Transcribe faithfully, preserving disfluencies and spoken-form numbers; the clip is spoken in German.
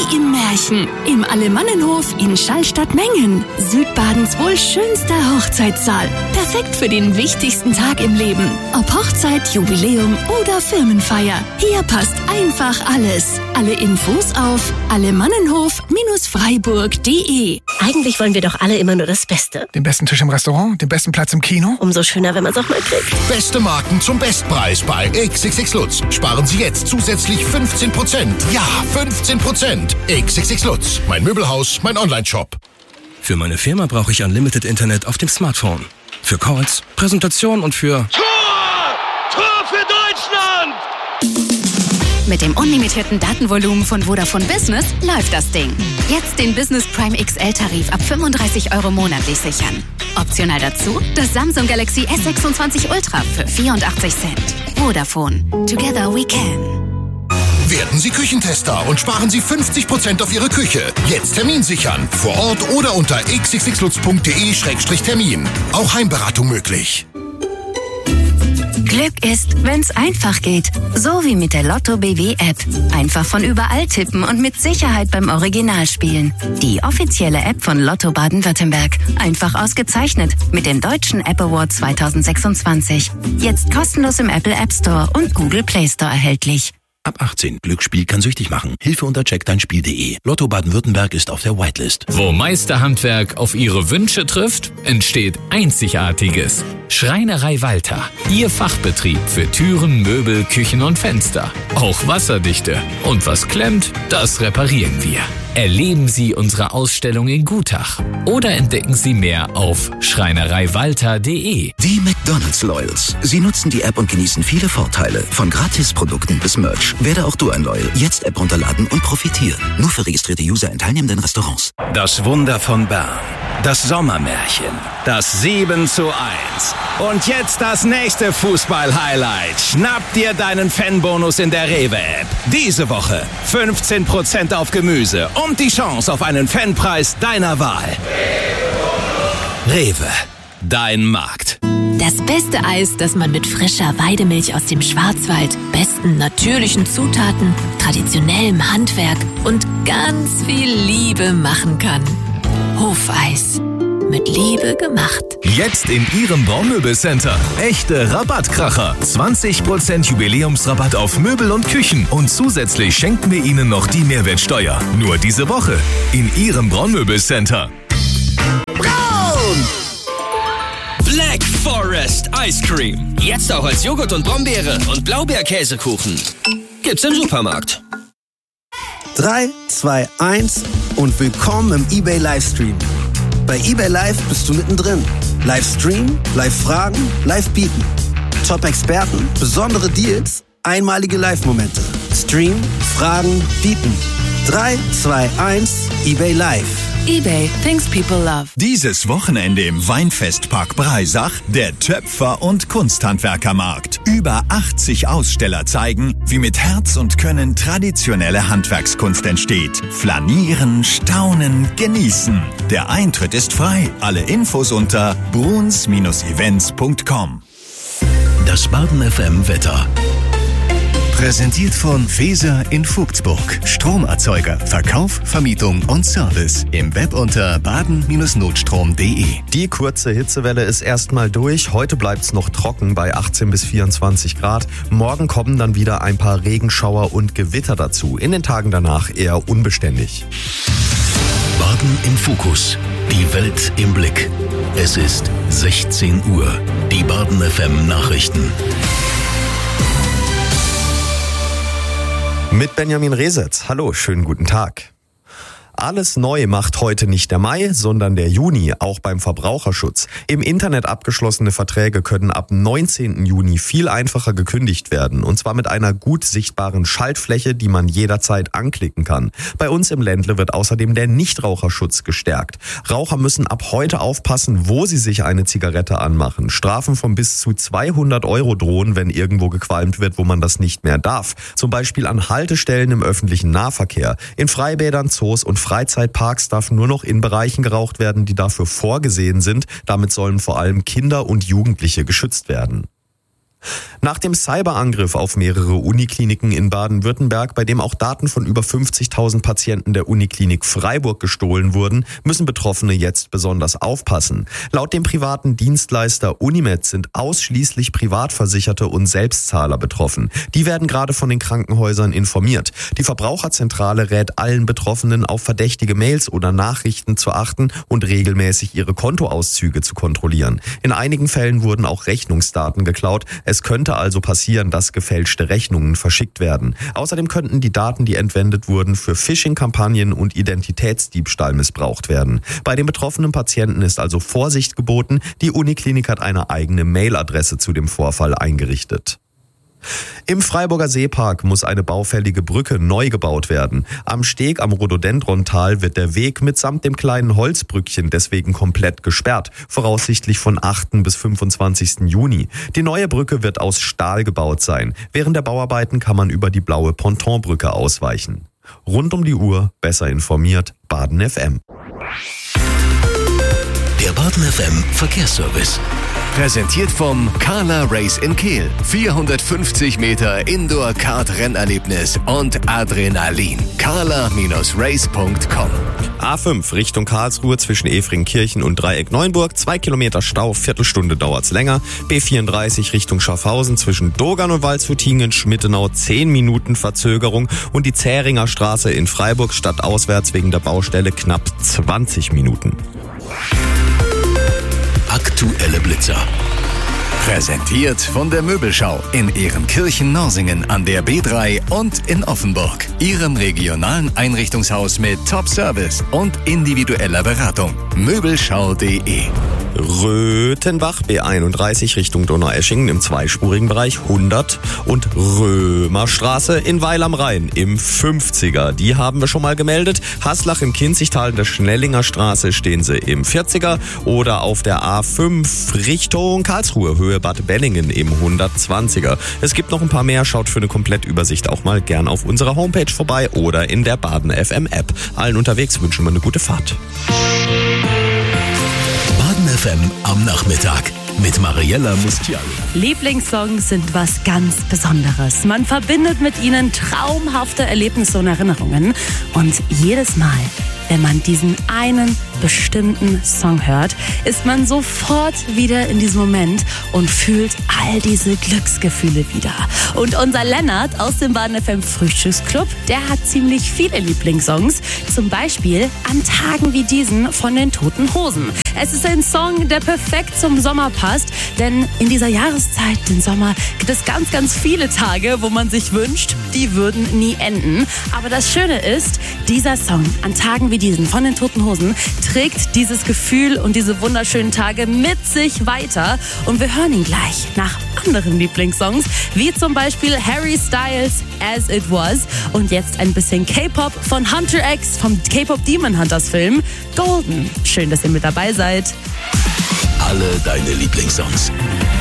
wie im Märchen. Im Alemannenhof in Schallstatt-Mengen. Südbadens wohl schönster Hochzeitssaal. Perfekt für den wichtigsten Tag im Leben. Ob Hochzeit, Jubiläum oder Firmenfeier. Hier passt einfach alles. Alle Infos auf alemannenhof Freiburg punkt de. Eigentlich wollen wir doch alle immer nur das Beste. Den besten Tisch im Restaurant, den besten Platz im Kino. Umso schöner, wenn man es auch mal kriegt. Beste Marken zum Bestpreis bei X X X Lutz. Sparen Sie jetzt zusätzlich fünfzehn Prozent. Ja, fünfzehn Prozent. X X X Lutz. Mein Möbelhaus, mein Online-Shop. Für meine Firma brauche ich Unlimited Internet auf dem Smartphone. Für Calls, Präsentation und für... Tor! Tor für Deutschland! Mit dem unlimitierten Datenvolumen von Vodafone Business läuft das Ding. Jetzt den Business Prime X L-Tarif ab fünfunddreißig Euro monatlich sichern. Optional dazu das Samsung Galaxy S sechsundzwanzig Ultra für vierundachtzig Cent. Vodafone. Together we can. Werden Sie Küchentester und sparen Sie fünfzig Prozent auf Ihre Küche. Jetzt Termin sichern. Vor Ort oder unter x x x lutz punkt de Schrägstrich Termin. Auch Heimberatung möglich. Glück ist, wenn's einfach geht. So wie mit der Lotto B W App. Einfach von überall tippen und mit Sicherheit beim Original spielen. Die offizielle App von Lotto Baden-Württemberg. Einfach ausgezeichnet mit dem Deutschen App Award zweitausendsechsundzwanzig. Jetzt kostenlos im Apple App Store und Google Play Store erhältlich. Ab achtzehn. Glücksspiel kann süchtig machen. Hilfe unter check dein spiel punkt de. Lotto Baden-Württemberg ist auf der Whitelist. Wo Meisterhandwerk auf Ihre Wünsche trifft, entsteht Einzigartiges. Schreinerei Walter. Ihr Fachbetrieb für Türen, Möbel, Küchen und Fenster. Auch wasserdichte. Und was klemmt, das reparieren wir. Erleben Sie unsere Ausstellung in Gutach oder entdecken Sie mehr auf schreinerei walter punkt de. Die McDonald's Loyals. Sie nutzen die App und genießen viele Vorteile. Von Gratisprodukten bis Merch. Werde auch du ein Loyal. Jetzt App runterladen und profitieren. Nur für registrierte User in teilnehmenden Restaurants. Das Wunder von Bern. Das Sommermärchen. Das sieben zu eins. Und jetzt das nächste Fußball-Highlight. Schnapp dir deinen Fanbonus in der Rewe-App. Diese Woche fünfzehn Prozent auf Gemüse und die Chance auf einen Fanpreis deiner Wahl. Rewe. Dein Markt. Das beste Eis, das man mit frischer Weidemilch aus dem Schwarzwald, besten natürlichen Zutaten, traditionellem Handwerk und ganz viel Liebe machen kann. Hofeis. Mit Liebe gemacht. Jetzt in Ihrem Braunmöbelcenter. Echte Rabattkracher. zwanzig Prozent Jubiläumsrabatt auf Möbel und Küchen. Und zusätzlich schenken wir Ihnen noch die Mehrwertsteuer. Nur diese Woche. In Ihrem Braunmöbelcenter. Braun! Black Forest Ice Cream. Jetzt auch als Joghurt und Brombeere und Blaubeerkäsekuchen. Gibt's im Supermarkt. drei, zwei, eins und willkommen im eBay Livestream. Bei eBay Live bist du mittendrin. Livestream, Live-Fragen, Live-Bieten. Top-Experten, besondere Deals, einmalige Live-Momente. Stream, Fragen, Bieten. drei, zwei, eins, eBay Live. eBay, things people love. Dieses Wochenende im Weinfestpark Breisach der Töpfer- und Kunsthandwerkermarkt. Über achtzig Aussteller zeigen, wie mit Herz und Können traditionelle Handwerkskunst entsteht. Flanieren, staunen, genießen. Der Eintritt ist frei. Alle Infos unter bruns Events punkt com. Das Baden F M Wetter. Präsentiert von Feser in Vogtsburg. Stromerzeuger, Verkauf, Vermietung und Service. Im Web unter baden Notstrom punkt de. Die kurze Hitzewelle ist erstmal durch. Heute bleibt's noch trocken bei achtzehn bis vierundzwanzig Grad. Morgen kommen dann wieder ein paar Regenschauer und Gewitter dazu. In den Tagen danach eher unbeständig. Baden im Fokus. Die Welt im Blick. Es ist sechzehn Uhr. Die Baden F M Nachrichten. Mit Benjamin Resetz. Hallo, schönen guten Tag. Alles neu macht heute nicht der Mai, sondern der Juni, auch beim Verbraucherschutz. Im Internet abgeschlossene Verträge können ab neunzehnten Juni viel einfacher gekündigt werden. Und zwar mit einer gut sichtbaren Schaltfläche, die man jederzeit anklicken kann. Bei uns im Ländle wird außerdem der Nichtraucherschutz gestärkt. Raucher müssen ab heute aufpassen, wo sie sich eine Zigarette anmachen. Strafen von bis zu zweihundert Euro drohen, wenn irgendwo gequalmt wird, wo man das nicht mehr darf. Zum Beispiel an Haltestellen im öffentlichen Nahverkehr. In Freibädern, Zoos und Freizeitparks darf nur noch in Bereichen geraucht werden, die dafür vorgesehen sind. Damit sollen vor allem Kinder und Jugendliche geschützt werden. Nach dem Cyberangriff auf mehrere Unikliniken in Baden-Württemberg, bei dem auch Daten von über fünfzigtausend Patienten der Uniklinik Freiburg gestohlen wurden, müssen Betroffene jetzt besonders aufpassen. Laut dem privaten Dienstleister Unimed sind ausschließlich Privatversicherte und Selbstzahler betroffen. Die werden gerade von den Krankenhäusern informiert. Die Verbraucherzentrale rät allen Betroffenen, auf verdächtige Mails oder Nachrichten zu achten und regelmäßig ihre Kontoauszüge zu kontrollieren. In einigen Fällen wurden auch Rechnungsdaten geklaut. Es könnte also passieren, dass gefälschte Rechnungen verschickt werden. Außerdem könnten die Daten, die entwendet wurden, für Phishing-Kampagnen und Identitätsdiebstahl missbraucht werden. Bei den betroffenen Patienten ist also Vorsicht geboten. Die Uniklinik hat eine eigene Mailadresse zu dem Vorfall eingerichtet. Im Freiburger Seepark muss eine baufällige Brücke neu gebaut werden. Am Steg am Rhododendrontal wird der Weg mitsamt dem kleinen Holzbrückchen deswegen komplett gesperrt, voraussichtlich von achten bis fünfundzwanzigsten Juni. Die neue Brücke wird aus Stahl gebaut sein. Während der Bauarbeiten kann man über die blaue Pontonbrücke ausweichen. Rund um die Uhr, besser informiert, Baden F M. Der Baden F M Verkehrsservice. Präsentiert vom Carla Race in Kehl. vierhundertfünfzig Meter Indoor-Kart-Rennerlebnis und Adrenalin. carla Race punkt com. A fünf Richtung Karlsruhe zwischen Efringkirchen und Dreieck Neuenburg. Zwei Kilometer Stau, Viertelstunde dauert's länger. B vierunddreißig Richtung Schaffhausen zwischen Dogern und Waldshutingen, Schmittenau zehn Minuten Verzögerung. Und die Zähringer Straße in Freiburg stadtauswärts wegen der Baustelle knapp zwanzig Minuten. Aktuelle Blitzer. Präsentiert von der Möbelschau in Ehrenkirchen-Norsingen an der B drei und in Offenburg. Ihrem regionalen Einrichtungshaus mit Top-Service und individueller Beratung. Möbelschau punkt de. Röthenbach B einunddreißig Richtung Donaueschingen im zweispurigen Bereich hundert und Römerstraße in Weil am Rhein im fünfziger. Die haben wir schon mal gemeldet. Haslach im Kinzigtal in der Schnellinger Straße stehen sie im vierziger oder auf der A fünf Richtung Karlsruhe, Höhe Bad Benningen im hundertzwanziger. Es gibt noch ein paar mehr. Schaut für eine Komplettübersicht auch mal gern auf unserer Homepage vorbei oder in der Baden F M App. Allen unterwegs wünschen wir eine gute Fahrt. F M am Nachmittag mit Mariella Mustiali. Lieblingssongs sind was ganz Besonderes. Man verbindet mit ihnen traumhafte Erlebnisse und Erinnerungen. Und jedes Mal, wenn man diesen einen bestimmten Song hört, ist man sofort wieder in diesem Moment und fühlt all diese Glücksgefühle wieder. Und unser Lennart aus dem Baden F M Frühstücksclub, der hat ziemlich viele Lieblingssongs. Zum Beispiel An Tagen wie diesen von den Toten Hosen. Es ist ein Song, der perfekt zum Sommer passt, denn in dieser Jahreszeit, den Sommer, gibt es ganz, ganz viele Tage, wo man sich wünscht, die würden nie enden. Aber das Schöne ist, dieser Song An Tagen wie diesen von den Toten Hosen trägt dieses Gefühl und diese wunderschönen Tage mit sich weiter. Und wir hören ihn gleich nach anderen Lieblingssongs, wie zum Beispiel Harry Styles, As It Was. Und jetzt ein bisschen K-Pop von Hunter X vom K-Pop Demon Hunters Film Golden. Schön, dass ihr mit dabei seid. Alle deine Lieblingssongs.